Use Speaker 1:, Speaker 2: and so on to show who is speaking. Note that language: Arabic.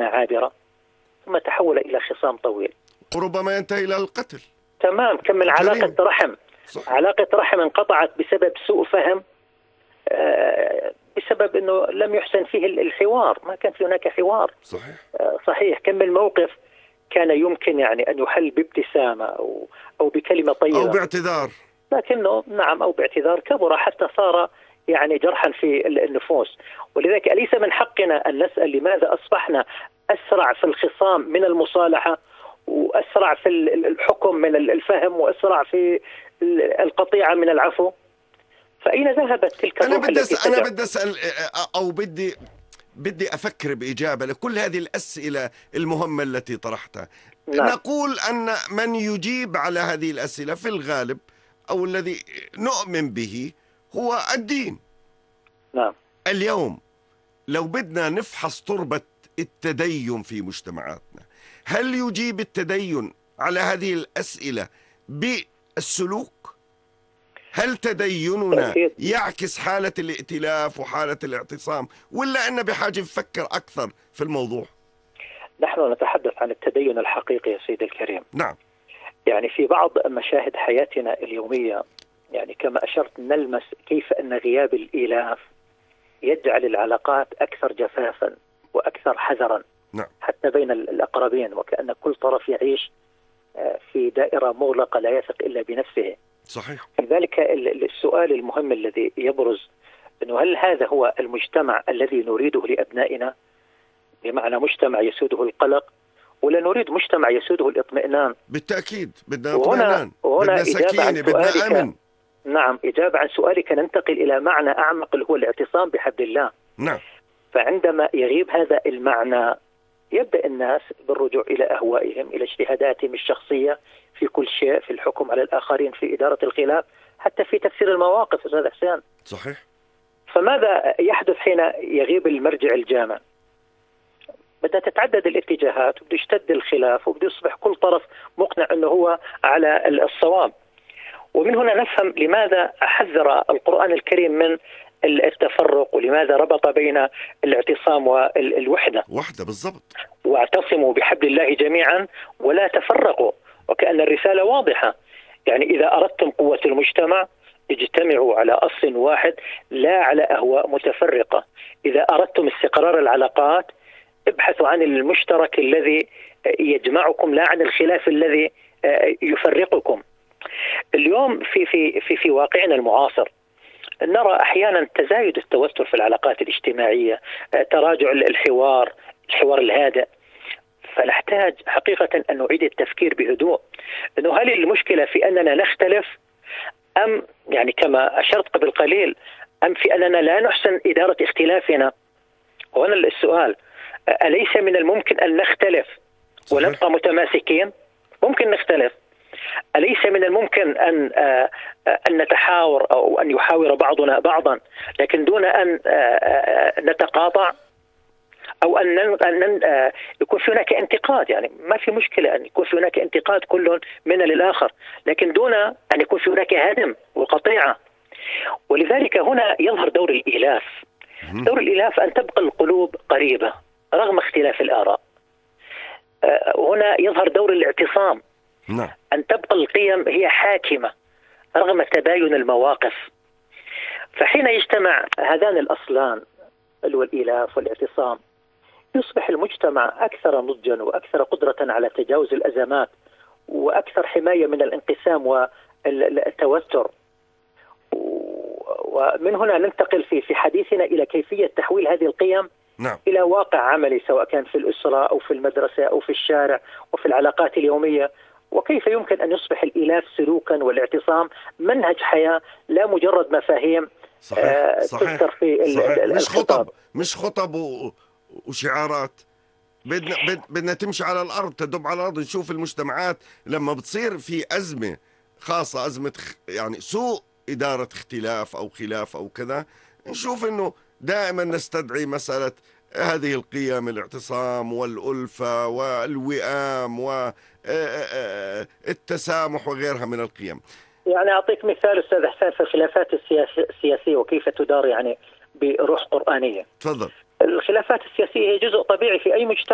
Speaker 1: كلمة عابرة ثم تحول إلى خصام طويل
Speaker 2: وربما ينتهي إلى القتل.
Speaker 1: تمام. كم من علاقة رحم، علاقة رحم انقطعت بسبب سوء فهم، بسبب أنه لم يحسن فيه الحوار، ما كان في هناك حوار.
Speaker 2: صحيح.
Speaker 1: صحيح. كم من موقف كان يمكن يعني أن يحل بابتسامة أو بكلمة طيبة
Speaker 2: أو باعتذار،
Speaker 1: لكنه نعم أو باعتذار كبر حتى صار يعني جرحا في النفوس. ولذلك أليس من حقنا أن نسأل لماذا أصبحنا أسرع في الخصام من المصالحة، وأسرع في الحكم من الفهم، وأسرع في القطيعة من العفو؟ فأين ذهبت تلك الروح التي
Speaker 2: أنا بدي أسأل أو بدي أفكر بإجابة لكل هذه الأسئلة المهمة التي طرحتها.
Speaker 1: نعم.
Speaker 2: نقول أن من يجيب على هذه الأسئلة في الغالب أو الذي نؤمن به هو الدين.
Speaker 1: نعم.
Speaker 2: اليوم لو بدنا نفحص تربة التدين في مجتمعاتنا، هل يجيب التدين على هذه الأسئلة بالسلوك؟ هل تديننا يعكس حالة الائتلاف وحالة الاعتصام، ولا أننا بحاجة نفكر أكثر في الموضوع؟
Speaker 1: نحن نتحدث عن التدين الحقيقي يا سيدي الكريم.
Speaker 2: نعم.
Speaker 1: يعني في بعض مشاهد حياتنا اليومية، يعني كما أشرت، نلمس كيف أن غياب الإيلاف يجعل العلاقات أكثر جفافا وأكثر حذرا.
Speaker 2: نعم.
Speaker 1: حتى بين الأقربين، وكأن كل طرف يعيش في دائرة مغلقة لا يثق إلا بنفسه.
Speaker 2: صحيح.
Speaker 1: لذلك السؤال المهم الذي يبرز أنه هل هذا هو المجتمع الذي نريده لأبنائنا، بمعنى مجتمع يسوده القلق، ولا نريد مجتمع يسوده الاطمئنان؟
Speaker 2: بالتأكيد بدنا اطمئنان،
Speaker 1: وهنا
Speaker 2: بدنا سكينة، بدنا أمن.
Speaker 1: نعم. إجابة عن سؤالك ننتقل إلى معنى أعمق اللي هو الاعتصام بحبل الله.
Speaker 2: نعم.
Speaker 1: فعندما يغيب هذا المعنى يبدأ الناس بالرجوع إلى أهوائهم، إلى اجتهاداتهم الشخصية في كل شيء، في الحكم على الآخرين، في إدارة الخلاف، حتى في تفسير المواقف. أستاذ حسين،
Speaker 2: صحيح.
Speaker 1: فماذا يحدث حين يغيب المرجع الجامع؟ بدأ تتعدد الاتجاهات، وبده يشتد الخلاف، وبده يصبح كل طرف مقنع أنه هو على الصواب. ومن هنا نفهم لماذا حذر القرآن الكريم من التفرق، ولماذا ربط بين الاعتصام والوحدة.
Speaker 2: وحدة بالضبط.
Speaker 1: واعتصموا بحبل الله جميعا ولا تفرقوا، وكأن الرسالة واضحة. يعني إذا أردتم قوة المجتمع اجتمعوا على أصل واحد لا على أهواء متفرقة. إذا أردتم استقرار العلاقات ابحثوا عن المشترك الذي يجمعكم لا عن الخلاف الذي يفرقكم. اليوم في واقعنا المعاصر نرى أحيانا تزايد التوتر في العلاقات الاجتماعية، تراجع الحوار الهادئ. فنحتاج حقيقة أن نعيد التفكير بهدوء، أنه هل المشكلة في أننا نختلف، أم يعني كما أشرت قبل قليل، أم في أننا لا نحسن إدارة اختلافنا؟ وهنا السؤال، أليس من الممكن أن نختلف ونبقى متماسكين؟ ممكن نختلف. أليس من الممكن أن نتحاور أو أن يحاور بعضنا بعضا لكن دون أن نتقاطع، أو أن يكون في هناك انتقاد؟ يعني ما في مشكلة أن يكون في هناك انتقاد كل منا للآخر، لكن دون أن يكون في هناك هدم وقطيعة. ولذلك هنا يظهر دور الإيلاف. دور الإيلاف أن تبقى القلوب قريبة رغم اختلاف الآراء. هنا يظهر دور الاعتصام.
Speaker 2: نعم.
Speaker 1: أن تبقى القيم هي حاكمة رغم تباين المواقف. فحين يجتمع هذان الأصلان الإيلاف والاعتصام يصبح المجتمع أكثر نضجا وأكثر قدرة على تجاوز الأزمات، وأكثر حماية من الانقسام والتوتر. ومن هنا ننتقل في حديثنا إلى كيفية تحويل هذه القيم
Speaker 2: نعم.
Speaker 1: إلى واقع عملي، سواء كان في الأسرة أو في المدرسة أو في الشارع وفي العلاقات اليومية. وكيف يمكن أن يصبح الإيلاف سلوكا والاعتصام منهج حياة، لا مجرد مفاهيم تذكر في الخطاب.
Speaker 2: مش خطب وشعارات. بدنا تمشي على الأرض، تدب على الأرض. نشوف المجتمعات لما بتصير في أزمة خاصة، أزمة يعني سوء إدارة اختلاف أو خلاف أو كذا، نشوف إنه دائما نستدعي مسألة هذه القيم، الاعتصام والألفة والوئام والتسامح وغيرها من القيم.
Speaker 1: يعني أعطيك مثال أستاذ حسين في الخلافات السياسية وكيف تدار يعني بروح قرآنية.
Speaker 2: تفضل.
Speaker 1: الخلافات السياسية هي جزء طبيعي في أي مجتمع.